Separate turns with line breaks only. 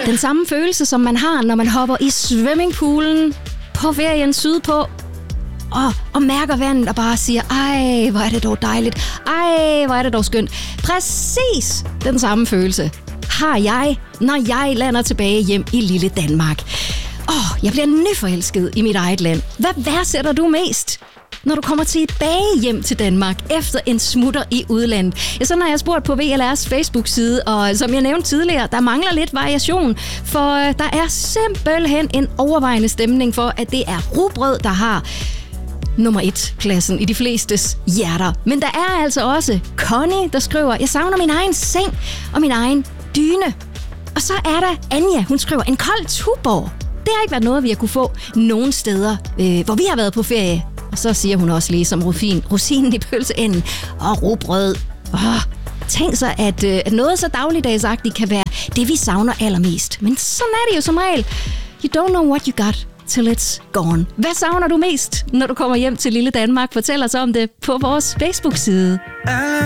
Den samme følelse, som man har, når man hopper i swimmingpoolen på ferien sydpå, og mærker vandet og bare siger, ej, hvor er det dog dejligt, ej, hvor er det dog skønt. Præcis den samme følelse har jeg, når jeg lander tilbage hjem i lille Danmark. Jeg bliver nyforelsket i mit eget land. Hvad værdsætter du mest, når du kommer tilbage hjem til Danmark efter en smutter i udlandet? Ja, sådan har jeg spurgt på VLR's Facebook-side, og som jeg nævnte tidligere, der mangler lidt variation, for der er simpelthen en overvejende stemning for, at det er rugbrød, der har nummer 1-pladsen i de flestes hjerter. Men der er altså også Connie, der skriver, jeg savner min egen seng og min egen dyne. Og så er der Anja, hun skriver, en kold Tuborg. Det har ikke været noget, vi har kunne få nogen steder, hvor vi har været på ferie. Og så siger hun også lige som rosinen i pølseenden og rugbrød. Tænk sig, at noget så dagligdagsagtigt kan være det, vi savner allermest. Men sådan er det jo som regel. You don't know what you got till it's gone. Hvad savner du mest, når du kommer hjem til lille Danmark? Fortæl os om det på vores Facebook-side.